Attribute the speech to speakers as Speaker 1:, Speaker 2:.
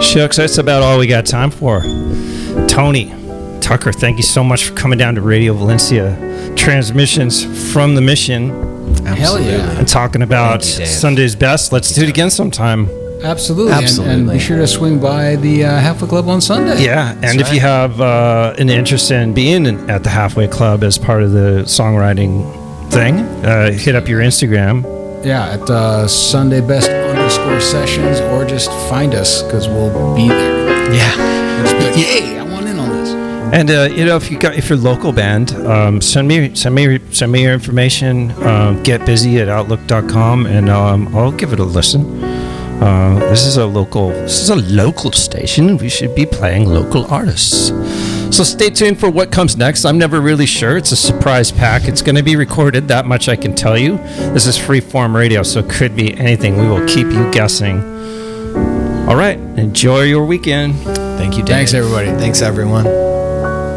Speaker 1: Shucks, that's about all we got time for. Tony Tucker, thank you so much for coming down to Radio Valencia transmissions from the mission.
Speaker 2: Hell yeah.
Speaker 1: And talking about Sunday's best. Let's do it again sometime.
Speaker 2: Absolutely. And be sure to swing by the Halfway Club on Sunday.
Speaker 1: Yeah, and if you have an interest in being at the Halfway Club as part of the songwriting thing, hit up your Instagram.
Speaker 2: Yeah, at SundayBest_sessions, or just find us because we'll be there.
Speaker 1: Yeah.
Speaker 2: Just be like, yay, I want in on this.
Speaker 1: And if you're a local band, send me your information. Getbusy@outlook.com, and I'll give it a listen. This is a local station. We should be playing local artists. So stay tuned for what comes next. I'm never really sure. It's a surprise pack. It's going to be recorded. That much I can tell you. This is freeform radio, so it could be anything. We will keep you guessing. All right. Enjoy your weekend.
Speaker 3: Thank you, Dave.
Speaker 2: Thanks, everybody.
Speaker 3: Thanks, everyone.